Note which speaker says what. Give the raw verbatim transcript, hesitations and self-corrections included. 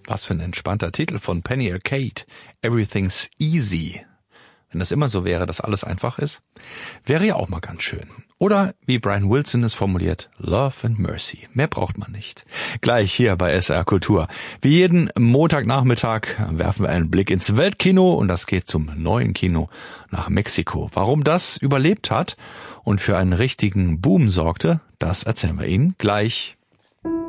Speaker 1: Was für ein entspannter Titel von Penny Arcade. Everything's easy. Wenn das immer so wäre, dass alles einfach ist, wäre ja auch mal ganz schön. Oder, wie Brian Wilson es formuliert, Love and Mercy. Mehr braucht man nicht. Gleich hier bei S R Kultur. Wie jeden Montagnachmittag werfen wir einen Blick ins Weltkino und das geht zum neuen Kino nach Mexiko. Warum das überlebt hat und für einen richtigen Boom sorgte, das erzählen wir Ihnen gleich.